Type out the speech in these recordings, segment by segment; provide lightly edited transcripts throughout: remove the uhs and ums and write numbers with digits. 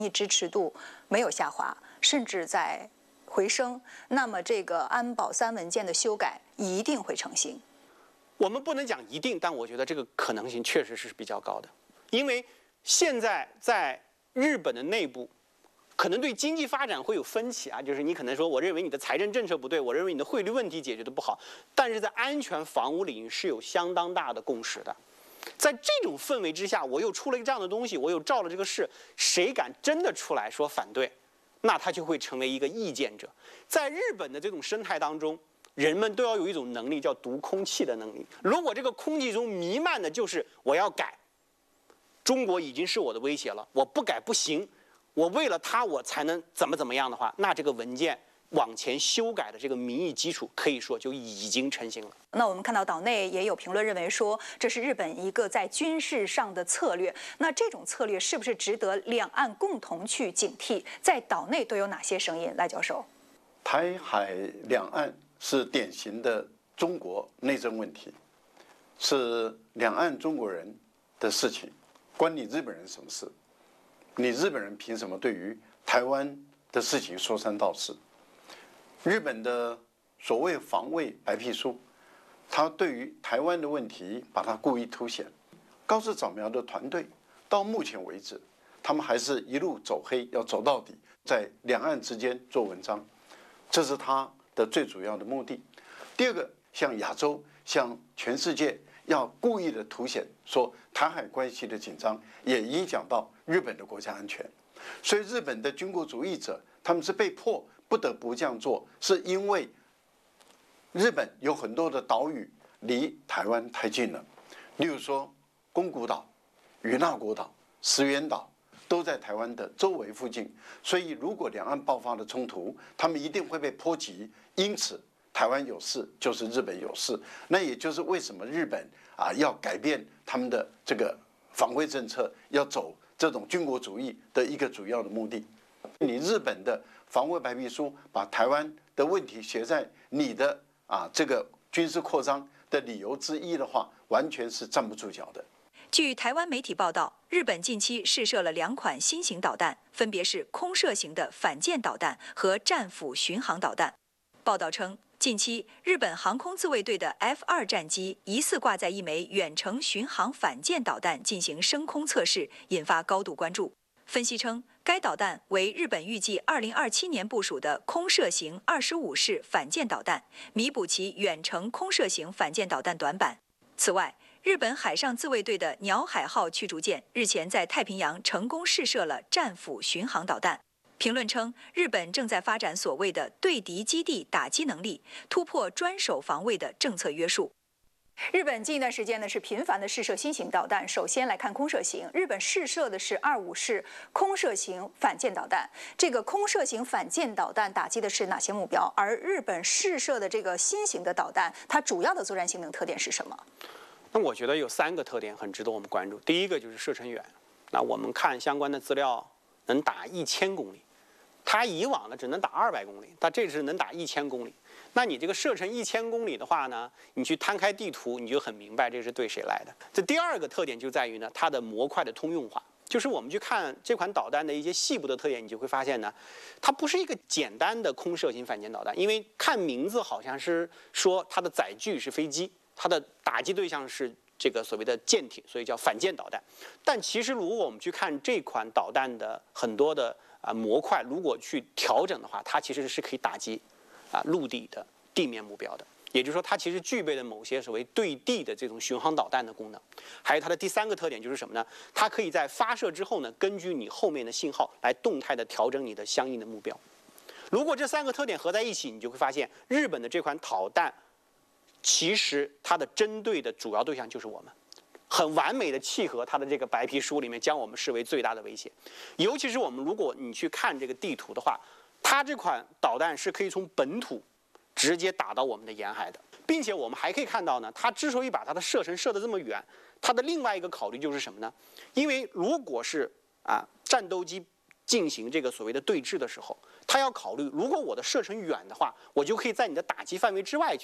你支持度没有下滑，甚至在回升，那么这个安保3文件的修改一定会成型。 我们不能讲一定，但我觉得这个可能性确实是比较高的，因为现在在日本的内部，可能对经济发展会有分歧啊，就是你可能说，我认为你的财政政策不对，我认为你的汇率问题解决的不好，但是在安全防务领域是有相当大的共识的。在这种氛围之下，我又出了一个这样的东西，我又照了这个事，谁敢真的出来说反对，那他就会成为一个意见者。在日本的这种生态当中，人们都要有一种能力，叫读空气的能力。如果这个空气中弥漫的就是我要改，中国已经是我的威胁了，我不改不行，我为了它我才能怎么样的话，那这个文件往前修改的这个民意基础可以说就已经成型了。 那我们看到岛内也有评论认为说，这是日本一个在军事上的策略。那这种策略是不是值得两岸共同去警惕？在岛内都有哪些声音？赖教授， 台海两岸是典型的中国内政问题，是两岸中国人的事情，关你日本人什么事？你日本人凭什么对于台湾的事情说三道四？日本的所谓防卫白皮书，他对于台湾的问题把它故意凸显。高市早苗的团队到目前为止，他们还是一路走黑，要走到底，在两岸之间做文章，这是他的最主要的目的。第二个，像亚洲，像全世界，要故意的凸显说台海关系的紧张也影响到日本的国家安全，所以日本的军国主义者他们是被迫不得不这样做，是因为日本有很多的岛屿离台湾太近了，例如说宫古岛、与那国岛、石垣岛都在台湾的周围附近，所以如果两岸爆发了冲突，他们一定会被波及，因此台湾有事就是日本有事，那也就是为什么日本要改变他们的这个防卫政策，要走这种军国主义的一个主要的目的。你日本的防卫白皮书把台湾的问题写在你的这个军事扩张的理由之一的话，完全是站不住脚的。 据台湾媒体报道，日本近期试射了2款新型导弹，分别是空射型的反舰导弹和战斧巡航导弹。报道称，近期日本航空自卫队的 F2 战机疑似挂载一枚远程巡航反舰导弹进行升空测试，引发高度关注。分析称，该导弹为日本预计2027年部署的空射型25式反舰导弹，弥补其远程空射型反舰导弹短板。此外，日本海上自卫队的鸟海号驱逐舰日前在太平洋成功试射了战斧巡航导弹。评论称，日本正在发展所谓的对敌基地打击能力，突破专守防卫的政策约束。日本近一段时间呢是频繁的试射新型导弹。首先来看空射型，日本试射的是25式空射型反舰导弹。这个空射型反舰导弹打击的是哪些目标？而日本试射的这个新型的导弹，它主要的作战性能特点是什么？ 那我觉得有3个特点很值得我们关注。第一个就是射程远，那我们看相关的资料，能打1000公里，它以往呢只能打200公里，它这次能打1000公里。那你这个射程1000公里的话呢，你去摊开地图，你就很明白这是对谁来的。这第2个特点就在于呢，它的模块的通用化。就是我们去看这款导弹的一些细部的特点，你就会发现呢，它不是一个简单的空射型反舰导弹，因为看名字好像是说它的载具是飞机，它的打击对象是这个所谓的舰艇，所以叫反舰导弹。但其实如果我们去看这款导弹的很多的模块，如果去调整的话，它其实是可以打击陆地的地面目标的。也就是说，它其实具备了某些所谓对地的这种巡航导弹的功能。还有它的第3个特点就是什么呢？它可以在发射之后呢，根据你后面的信号来动态的调整你的相应的目标。如果这3个特点合在一起，你就会发现日本的这款导弹其实它的针对的主要对象就是我们，很完美的契合它的这个白皮书里面将我们视为最大的威胁。尤其是我们如果你去看这个地图的话，它这款导弹是可以从本土直接打到我们的沿海的，并且我们还可以看到呢，它之所以把它的射程射得这么远，它的另外一个考虑就是什么呢？因为如果是战斗机进行这个所谓的对峙的时候，它要考虑，如果我的射程远的话，我就可以在你的打击范围之外去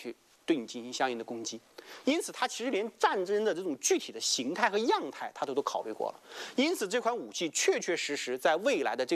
对你进行相应的攻击。因此，它其实连战争的这种具体的形态和样态，它都考虑过了。因此，这款武器确确实实在未来的这